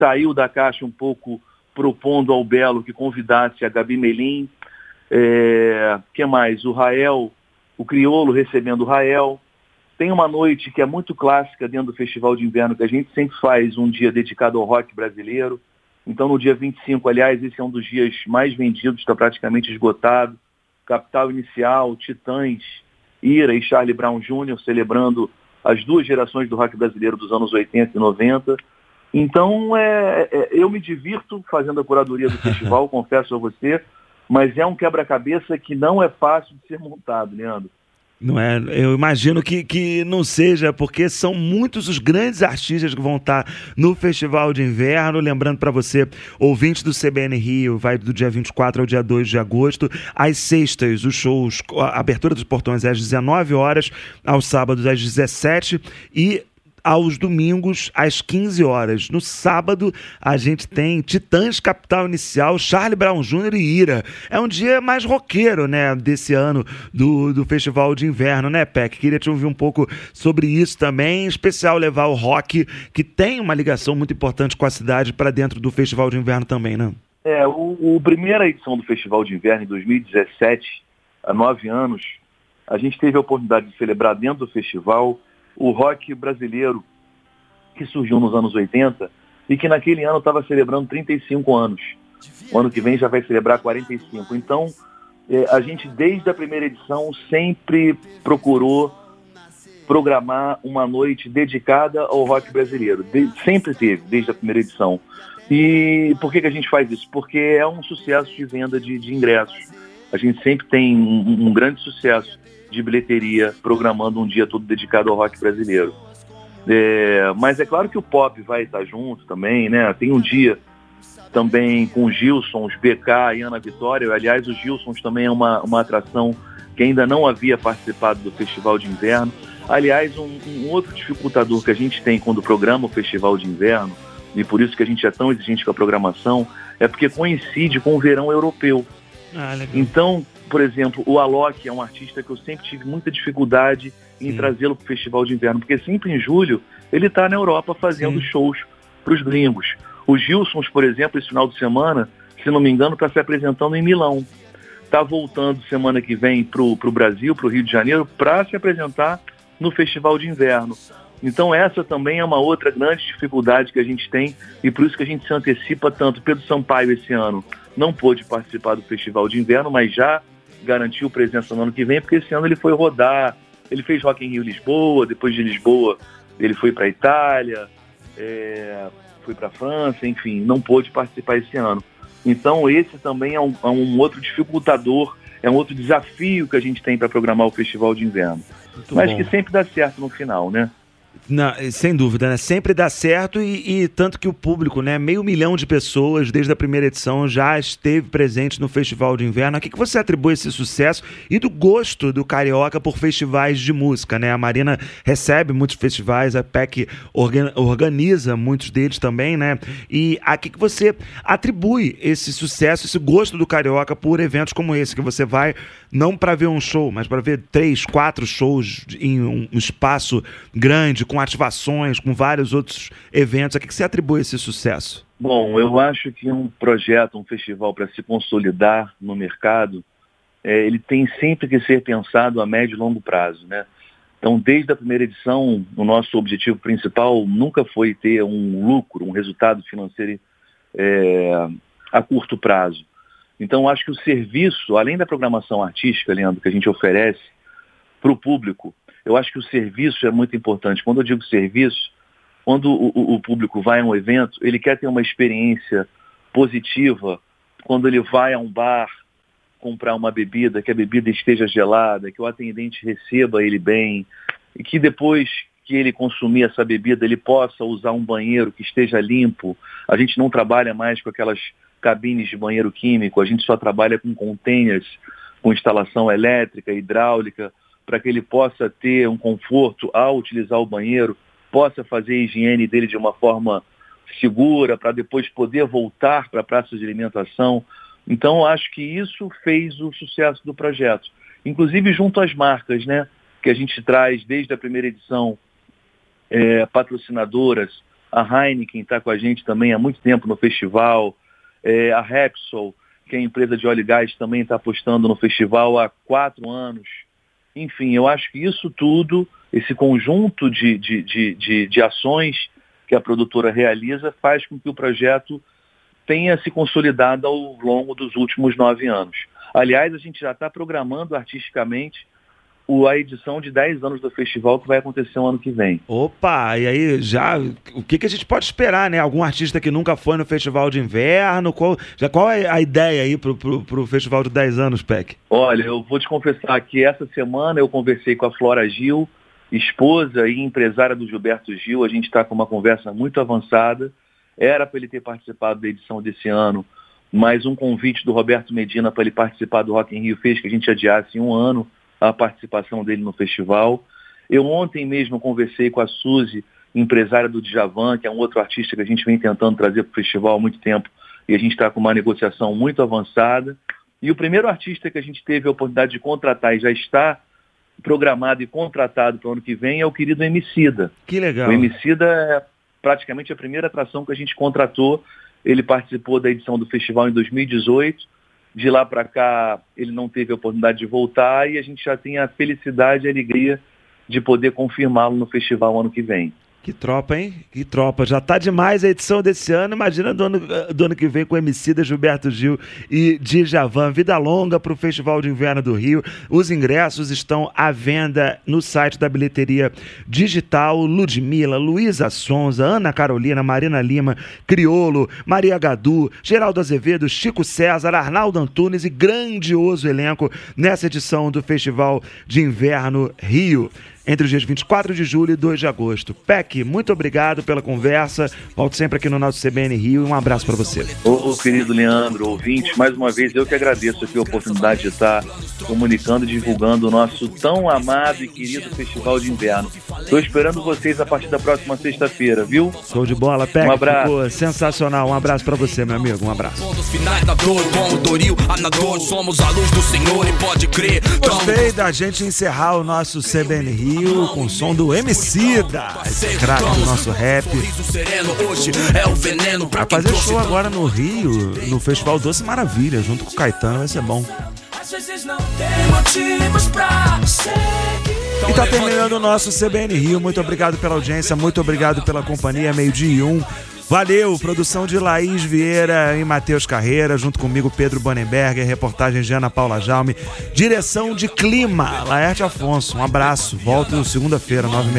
saiu da caixa um pouco, propondo ao Belo que convidasse a Gabi Melim, que mais? O Rael, o Criolo recebendo o Rael. Tem uma noite que é muito clássica dentro do Festival de Inverno, que a gente sempre faz um dia dedicado ao rock brasileiro. Então, no dia 25, aliás, esse é um dos dias mais vendidos, está praticamente esgotado. Capital Inicial, Titãs, Ira e Charlie Brown Jr., celebrando as duas gerações do rock brasileiro dos anos 80 e 90. Então, eu me divirto fazendo a curadoria do festival, confesso a você, mas é um quebra-cabeça que não é fácil de ser montado, Leandro. Não é, eu imagino que não seja, porque são muitos os grandes artistas que vão estar no Festival de Inverno. Lembrando para você, ouvinte do CBN Rio, vai do dia 24 ao dia 2 de agosto. Às sextas, os shows, a abertura dos portões é às 19 horas, aos sábados às 17 e aos domingos às 15 horas. No sábado, a gente tem Titãs, Capital Inicial, Charlie Brown Jr. e Ira. É um dia mais roqueiro, né, desse ano do Festival de Inverno, né, Peck? Queria te ouvir um pouco sobre isso também, em especial levar o rock, que tem uma ligação muito importante com a cidade, para dentro do Festival de Inverno também, né? A primeira edição do Festival de Inverno, em 2017, há 9 anos, a gente teve a oportunidade de celebrar dentro do festival o rock brasileiro que surgiu nos anos 80 e que naquele ano estava celebrando 35 anos. O ano que vem já vai celebrar 45. Então, a gente, desde a primeira edição, sempre procurou programar uma noite dedicada ao rock brasileiro. Sempre teve, desde a primeira edição. E por que a gente faz isso? Porque é um sucesso de venda de ingressos. A gente sempre tem um grande sucesso de bilheteria, programando um dia todo dedicado ao rock brasileiro. Mas é claro que o pop vai estar junto também, né? Tem um dia também com os Gilsons, BK e Ana Vitória. Aliás, os Gilsons também é uma atração que ainda não havia participado do Festival de Inverno. Aliás, um outro dificultador que a gente tem quando programa o Festival de Inverno, e por isso que a gente é tão exigente com a programação, é porque coincide com o verão europeu. Então, por exemplo, o Alok é um artista que eu sempre tive muita dificuldade em trazê-lo para o Festival de Inverno, porque sempre em julho ele está na Europa fazendo shows para os gringos. O Gilsons, por exemplo, esse final de semana, se não me engano, está se apresentando em Milão. Está voltando semana que vem para o Brasil, para o Rio de Janeiro, para se apresentar no Festival de Inverno. Então essa também é uma outra grande dificuldade que a gente tem e por isso que a gente se antecipa tanto. Pedro Sampaio esse ano não pôde participar do Festival de Inverno, mas já garantiu presença no ano que vem, porque esse ano ele foi rodar, ele fez Rock in Rio Lisboa, depois de Lisboa ele foi para a Itália, foi para a França, enfim, não pôde participar esse ano. Então esse também é um outro dificultador, é um outro desafio que a gente tem para programar o Festival de Inverno. Mas que sempre dá certo no final, né? Não, sem dúvida, né? Sempre dá certo e tanto que o público, né? 500 mil de pessoas desde a primeira edição já esteve presente no Festival de Inverno. A que você atribui esse sucesso e do gosto do carioca por festivais de música, né? A Marina recebe muitos festivais, a PEC organiza muitos deles também, né? E a que você atribui esse sucesso, esse gosto do carioca por eventos como esse, que você vai não para ver um show, mas para ver 3, 4 shows em um espaço grande, com ativações, com vários outros eventos. A que você atribui esse sucesso? Bom, eu acho que um projeto, um festival para se consolidar no mercado, ele tem sempre que ser pensado a médio e longo prazo, né? Então, desde a primeira edição, o nosso objetivo principal nunca foi ter um lucro, um resultado financeiro a curto prazo. Então, acho que o serviço, além da programação artística, Leandro, que a gente oferece para o público, eu acho que o serviço é muito importante. Quando eu digo serviço, quando o público vai a um evento, ele quer ter uma experiência positiva. Quando ele vai a um bar comprar uma bebida, que a bebida esteja gelada, que o atendente receba ele bem, e que depois que ele consumir essa bebida, ele possa usar um banheiro que esteja limpo. A gente não trabalha mais com aquelas cabines de banheiro químico, a gente só trabalha com containers, com instalação elétrica, hidráulica, para que ele possa ter um conforto ao utilizar o banheiro, possa fazer a higiene dele de uma forma segura, para depois poder voltar para praças de alimentação. Então, acho que isso fez o sucesso do projeto. Inclusive junto às marcas, né, que a gente traz desde a primeira edição, patrocinadoras A Heineken está com a gente também há muito tempo no festival. A Repsol, que é a empresa de óleo e gás, também está apostando no festival há 4 anos. Enfim, eu acho que isso tudo, esse conjunto de ações que a produtora realiza, faz com que o projeto tenha se consolidado ao longo dos últimos 9 anos. Aliás, a gente já está programando artisticamente a edição de 10 anos do festival, que vai acontecer o ano que vem. Opa, e aí já, o que a gente pode esperar, né? Algum artista que nunca foi no Festival de Inverno? Qual é a ideia aí pro Festival de 10 anos, Peck? Olha, eu vou te confessar que essa semana eu conversei com a Flora Gil, esposa e empresária do Gilberto Gil. A gente está com uma conversa muito avançada. Era para ele ter participado da edição desse ano, mas um convite do Roberto Medina para ele participar do Rock in Rio fez que a gente adiasse 1 ano a participação dele no festival. Eu ontem mesmo conversei com a Suzy, empresária do Djavan, que é um outro artista que a gente vem tentando trazer para o festival há muito tempo, e a gente está com uma negociação muito avançada. E o primeiro artista que a gente teve a oportunidade de contratar e já está programado e contratado para o ano que vem é o querido Emicida. Que legal. O Emicida é praticamente a primeira atração que a gente contratou. Ele participou da edição do festival em 2018. De lá para cá, ele não teve a oportunidade de voltar e a gente já tem a felicidade e a alegria de poder confirmá-lo no festival ano que vem. Que tropa, hein? Que tropa. Já tá demais a edição desse ano. Imagina do ano que vem com Emicida, Gilberto Gil e Djavan. Vida longa para o Festival de Inverno do Rio. Os ingressos estão à venda no site da bilheteria digital. Ludmilla, Luísa Sonza, Ana Carolina, Marina Lima, Criolo, Maria Gadu, Geraldo Azevedo, Chico César, Arnaldo Antunes e grandioso elenco nessa edição do Festival de Inverno Rio, entre os dias 24 de julho e 2 de agosto. Peck, muito obrigado pela conversa. Volto sempre aqui no nosso CBN Rio e um abraço para você. Ô, querido Leandro, ouvinte, mais uma vez eu que agradeço aqui a oportunidade de estar comunicando e divulgando o nosso tão amado e querido Festival de Inverno. Estou esperando vocês a partir da próxima sexta-feira, viu? Show de bola, Peck. Um abraço. Ficou sensacional. Um abraço para você, meu amigo. Um abraço. Gostei da gente encerrar o nosso CBN Rio com o som do Emicida, esse craque do nosso rap. Vai fazer show agora no Rio, no Festival Doce Maravilha, junto com o Caetano, vai ser bom. E tá terminando o nosso CBN Rio. Muito obrigado pela audiência, muito obrigado pela companhia. 12:01. Valeu, produção de Laís Vieira e Matheus Carreira, junto comigo Pedro Bonenberger, reportagem de Ana Paula Jaume, direção de clima, Laerte Afonso. Um abraço, volto segunda-feira, 9h30.